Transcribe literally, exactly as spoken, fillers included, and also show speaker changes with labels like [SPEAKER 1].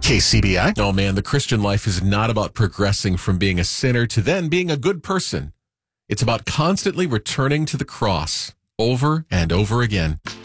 [SPEAKER 1] K C B I.
[SPEAKER 2] Oh man, the Christian life is not about progressing from being a sinner to then being a good person. It's about constantly returning to the cross over and over again.